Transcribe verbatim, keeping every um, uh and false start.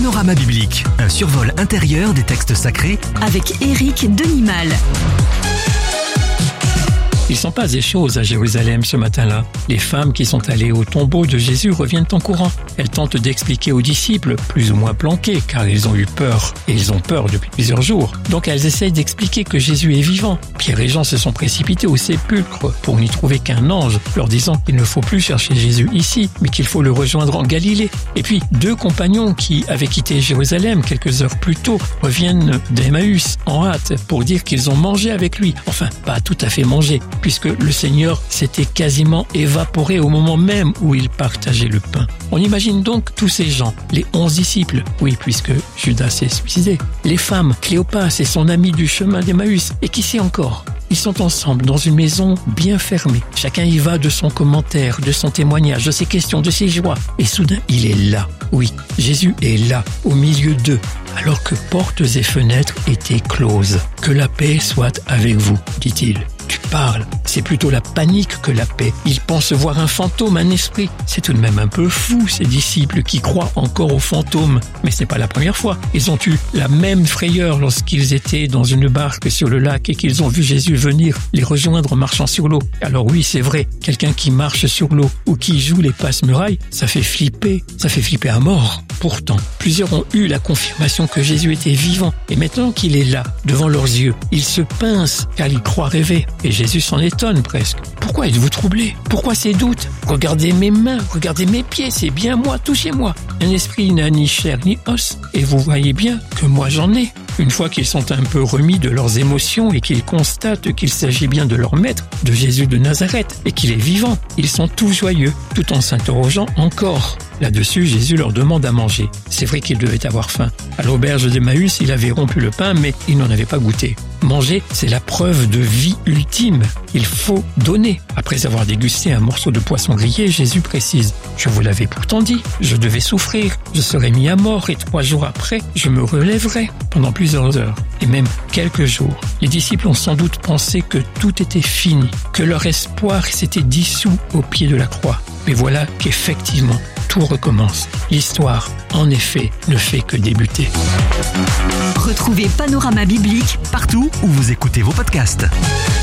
Panorama biblique, un survol intérieur des textes sacrés avec Éric Denimal. Il s'en passe des choses à Jérusalem ce matin-là. Les femmes qui sont allées au tombeau de Jésus reviennent en courant. Elles tentent d'expliquer aux disciples, plus ou moins planqués, car ils ont eu peur, et ils ont peur depuis plusieurs jours. Donc elles essayent d'expliquer que Jésus est vivant. Pierre et Jean se sont précipités au sépulcre pour n'y trouver qu'un ange, leur disant qu'il ne faut plus chercher Jésus ici, mais qu'il faut le rejoindre en Galilée. Et puis, deux compagnons qui avaient quitté Jérusalem quelques heures plus tôt reviennent d'Emmaüs en hâte pour dire qu'ils ont mangé avec lui. Enfin, pas tout à fait mangé, puisque le Seigneur s'était quasiment évaporé au moment même où il partageait le pain. On imagine donc tous ces gens, les onze disciples, oui, puisque Judas s'est suicidé, les femmes, Cléopas et son ami du chemin d'Emmaüs, et qui sait encore ? Ils sont ensemble dans une maison bien fermée. Chacun y va de son commentaire, de son témoignage, de ses questions, de ses joies. Et soudain, il est là. Oui, Jésus est là, au milieu d'eux, alors que portes et fenêtres étaient closes. « Que la paix soit avec vous », dit-il. Tu parles, c'est plutôt la panique que la paix. Ils pensent voir un fantôme, un esprit. C'est tout de même un peu fou, ces disciples qui croient encore aux fantômes. Mais ce n'est pas la première fois. Ils ont eu la même frayeur lorsqu'ils étaient dans une barque sur le lac et qu'ils ont vu Jésus venir les rejoindre en marchant sur l'eau. Alors oui, c'est vrai, quelqu'un qui marche sur l'eau ou qui joue les passe-murailles, ça fait flipper, ça fait flipper à mort. Pourtant, plusieurs ont eu la confirmation que Jésus était vivant. Et maintenant qu'il est là, devant leurs yeux, ils se pincent car ils croient rêver. Et Jésus s'en étonne presque. Pourquoi êtes-vous troublés ? Pourquoi ces doutes ? Regardez mes mains, regardez mes pieds, c'est bien moi, touchez-moi. Un esprit n'a ni chair ni os, et vous voyez bien que moi j'en ai. Une fois qu'ils sont un peu remis de leurs émotions et qu'ils constatent qu'il s'agit bien de leur maître, de Jésus de Nazareth, et qu'il est vivant, ils sont tout joyeux, tout en s'interrogeant encore. Là-dessus, Jésus leur demande à manger. C'est vrai qu'ils devaient avoir faim. À l'auberge d'Emmaüs, il avait rompu le pain, mais il n'en avait pas goûté. Manger, c'est la preuve de vie ultime. Il faut donner. Après avoir dégusté un morceau de poisson grillé, Jésus précise « Je vous l'avais pourtant dit, je devais souffrir, je serais mis à mort et trois jours après, je me relèverai. » Pendant plusieurs heures, et même quelques jours, les disciples ont sans doute pensé que tout était fini, que leur espoir s'était dissous au pied de la croix. Mais voilà qu'effectivement, tout recommence. L'histoire, en effet, ne fait que débuter. Retrouvez Panorama biblique partout où vous écoutez vos podcasts.